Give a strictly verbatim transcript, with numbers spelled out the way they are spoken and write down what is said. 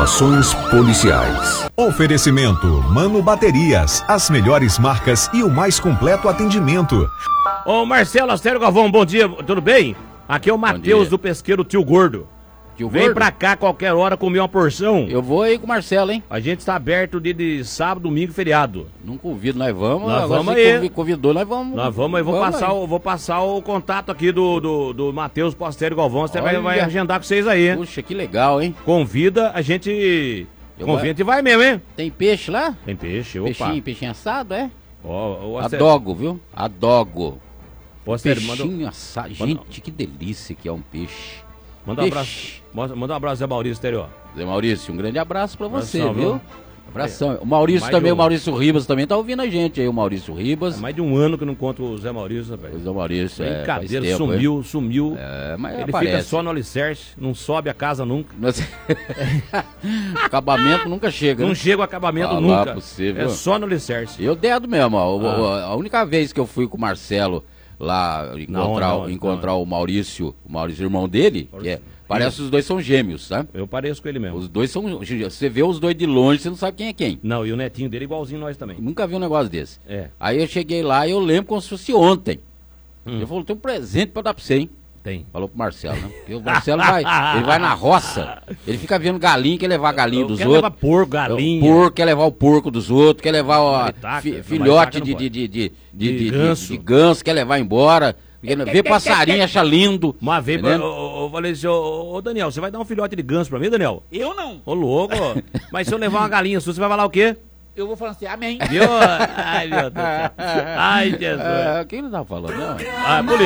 Informações policiais. Oferecimento Mano Baterias, as melhores marcas e o mais completo atendimento. Ô Marcelo Astério Galvão, bom dia, tudo bem? Aqui é o Matheus do Pesqueiro Tio Gordo. Tio Vem Gordo? pra cá qualquer hora comer uma porção. Eu vou aí com o Marcelo, hein? A gente está aberto de, de sábado, domingo e feriado. Não convido, nós vamos. Nós agora vamos você aí. Convidou, nós vamos. Nós vamos aí, vou, vamos passar, aí. O, vou passar o contato aqui do, do, do Matheus Astério Galvão. Você vai, Olha. vai agendar com vocês aí, hein? Puxa, que legal, hein? Convida, a gente... Eu Convida e vai mesmo, hein? Tem peixe lá? Tem peixe, opa. Peixinho, peixinho assado, é? Ó, ó, Astério- Adogo, viu? Adogo. Ô, Astério, manda- Peixinho assado. manda- Gente, que delícia que é um peixe. Manda um Peixe. abraço. Manda, manda um abraço, Zé Maurício Astério, ó. Zé Maurício, um grande abraço pra você, Abração, viu? viu? Abração. O Maurício Mais também, de um. o Maurício Ribas também tá ouvindo a gente aí, o Maurício Ribas. É mais de um ano que eu não encontro o Zé Maurício, rapaz. O Zé Maurício, é, Brincadeira, faz tempo, sumiu, sumiu. É, mas Ele aparece. fica só no alicerce, não sobe a casa nunca. Mas- Acabamento nunca chega, Não né? chega o acabamento Ah, lá, nunca. possível. É só no alicerce. Eu dedo mesmo, ó. O- Ah. o- A única vez que eu fui com o Marcelo lá encontrar, Não, não, encontrar não. o Maurício, o Maurício, irmão dele, que é, Maurício. parece que os dois são gêmeos, tá? Eu pareço com ele mesmo. Os dois são. Você vê os dois de longe, você não sabe quem é quem. Não, e o netinho dele igualzinho nós também. Nunca vi um negócio desse. É. Aí eu cheguei lá e eu lembro como se fosse ontem. Hum. Ele falou: tem um presente pra dar pra você, hein? Tem. Falou pro Marcelo, né? Porque o Marcelo vai, ele vai na roça, ele fica vendo galinha, quer levar galinha dos Quer outros. levar porco, galinha. Porco, quer levar o porco dos outros, quer levar o Maritaca, fi- não, filhote maritaca não de, pode. de, de, de, De de, de- ganso. de ganso, quer levar embora. Vê passarinho, acha lindo. Uma vez, pra, Entendeu? eu, eu falei assim, ô, ô Daniel, você vai dar um filhote de ganso pra mim, Daniel? Eu não. Ô louco, mas se eu levar uma galinha sua, você vai falar o quê? Eu vou falar assim, amém. Viu? Ai, meu Deus do céu. Ai, Jesus. É, quem ele tava falando, não? Ah, polícia.